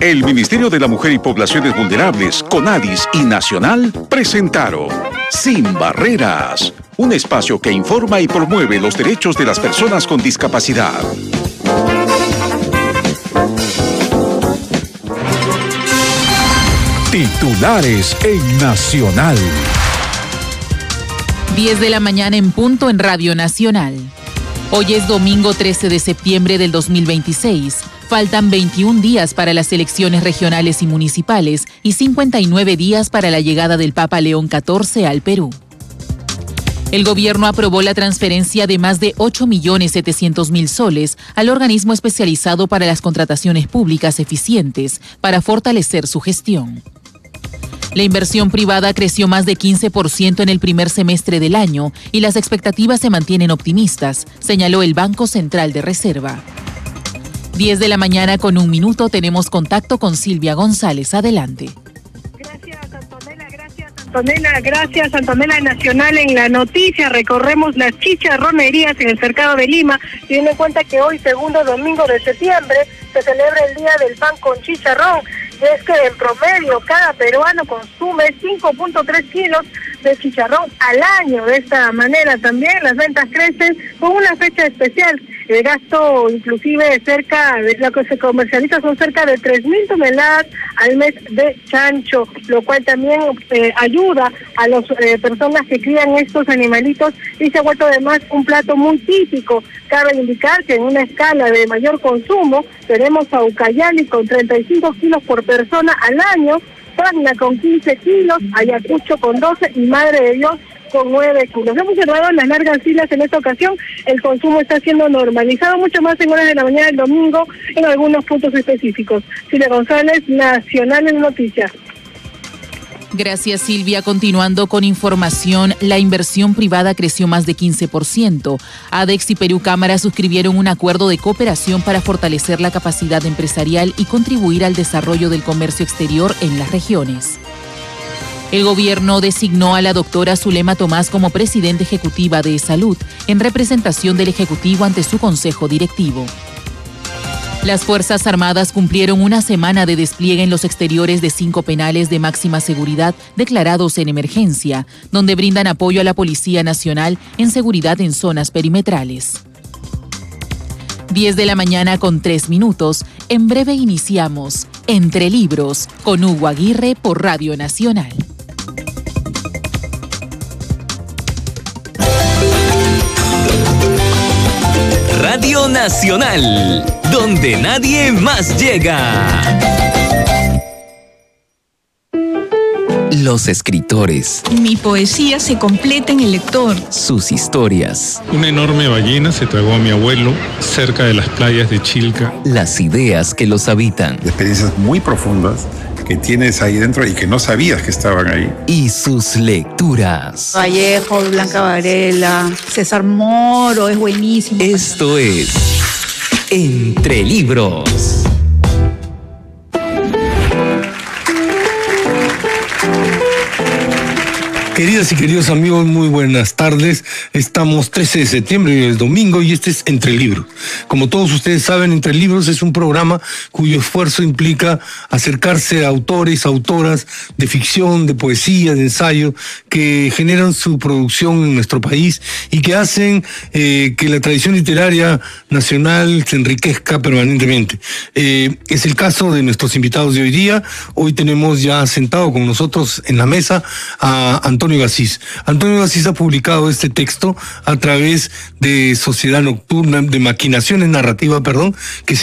El Ministerio de la Mujer y Poblaciones Vulnerables, CONADIS y Nacional presentaron Sin Barreras, un espacio que informa y promueve los derechos de las personas con discapacidad. Titulares en Nacional. 10 de la mañana en punto en Radio Nacional. Hoy es domingo 13 de septiembre del 2026. Faltan 21 días para las elecciones regionales y municipales y 59 días para la llegada del Papa León XIV al Perú. El gobierno aprobó la transferencia de más de 8.700.000 soles al organismo especializado para las contrataciones públicas eficientes para fortalecer su gestión. La inversión privada creció más de 15% en el primer semestre del año y las expectativas se mantienen optimistas, señaló el Banco Central de Reserva. 10 de la mañana con 1 minuto tenemos contacto con Silvia González. Adelante. Gracias Antonella Nacional. En la noticia recorremos las chicharronerías en el Cercado de Lima, teniendo en cuenta que hoy, segundo domingo de septiembre, se celebra el Día del Pan con Chicharrón. Y es que en promedio cada peruano consume 5.3 kilos de chicharrón al año. De esta manera también las ventas crecen con una fecha especial. El gasto inclusive cerca de lo que se comercializa son cerca de 3.000 toneladas al mes de chancho, lo cual también ayuda a las personas que crían estos animalitos y se ha vuelto además un plato muy típico. Cabe indicar que en una escala de mayor consumo tenemos a Ucayali con 35 kilos por persona al año, Tacna con 15 kilos, Ayacucho con 12 y Madre de Dios con 9 kilos. Hemos observado las largas filas en esta ocasión. El consumo está siendo normalizado, mucho más en horas de la mañana del domingo en algunos puntos específicos. Silvia González, Nacional en Noticias. Gracias, Silvia. Continuando con información, la inversión privada creció más de 15%. ADEX y Perú Cámara suscribieron un acuerdo de cooperación para fortalecer la capacidad empresarial y contribuir al desarrollo del comercio exterior en las regiones. El gobierno designó a la doctora Zulema Tomás como presidenta ejecutiva de Salud, en representación del Ejecutivo ante su Consejo Directivo. Las Fuerzas Armadas cumplieron una semana de despliegue en los exteriores de 5 penales de máxima seguridad declarados en emergencia, donde brindan apoyo a la Policía Nacional en seguridad en zonas perimetrales. 10 de la mañana con 3 minutos. En breve iniciamos Entre Libros con Hugo Aguirre por Radio Nacional. Radio Nacional, donde nadie más llega. Los escritores. Mi poesía se completa en el lector. Sus historias. Una enorme ballena se tragó a mi abuelo cerca de las playas de Chilca. Las ideas que los habitan. Experiencias muy profundas que tienes ahí dentro y que no sabías que estaban ahí. Y sus lecturas. Vallejo, Blanca Varela, César Moro, es buenísimo. Esto es Entre Libros. Queridas y queridos amigos, muy buenas tardes. Estamos 13 de septiembre, hoy es domingo, y este es Entre Libros. Como todos ustedes saben, Entre Libros es un programa cuyo esfuerzo implica acercarse a autores, autoras de ficción, de poesía, de ensayo, que generan su producción en nuestro país y que hacen que la tradición literaria nacional se enriquezca permanentemente. Es el caso de nuestros invitados de hoy día. Hoy tenemos ya sentado con nosotros en la mesa a Antonio Gacís. Antonio Gacís ha publicado este texto a través de Sociedad Nocturna, de Maquinaciones Narrativa, que